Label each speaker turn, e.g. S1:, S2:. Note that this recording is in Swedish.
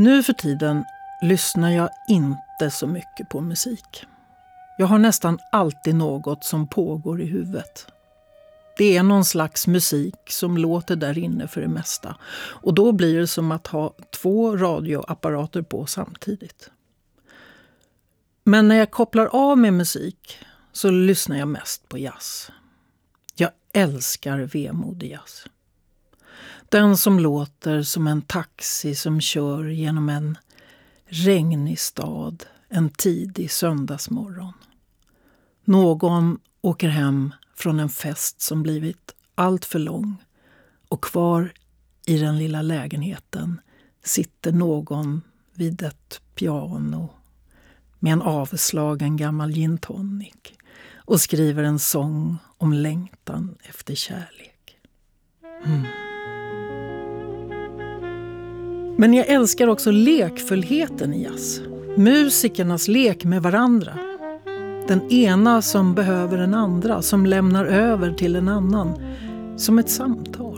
S1: Nu för tiden lyssnar jag inte så mycket på musik. Jag har nästan alltid något som pågår i huvudet. Det är någon slags musik som låter där inne för det mesta. Och då blir det som att ha 2 radioapparater på samtidigt. Men när jag kopplar av med musik så lyssnar jag mest på jazz. Jag älskar vemodig jazz. Den som låter som en taxi som kör genom en regnig stad en tidig söndagsmorgon. Någon åker hem från en fest som blivit allt för lång och kvar i den lilla lägenheten sitter någon vid ett piano med en avslagen gammal gin tonic och skriver en sång om längtan efter kärlek. Men jag älskar också lekfullheten i jazz. Musikernas lek med varandra. Den ena som behöver den andra, som lämnar över till en annan. Som ett samtal.